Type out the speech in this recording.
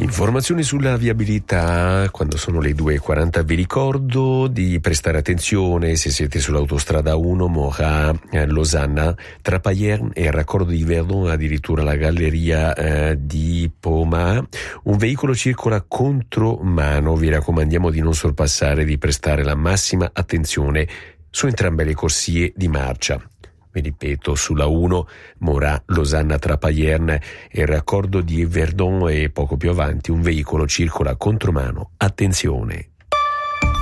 Informazioni sulla viabilità quando sono le 2:40. Vi ricordo di prestare attenzione se siete sull'autostrada 1 Morat-Losanna tra Payerne e il raccordo di Verdon, addirittura la galleria di Poma. Un veicolo circola contromano, vi raccomandiamo di non sorpassare e di prestare la massima attenzione su entrambe le corsie di marcia. Vi ripeto, sulla 1 Morat-Losanna tra Payerne e il raccordo di Verdon e poco più avanti un veicolo circola contromano. Attenzione!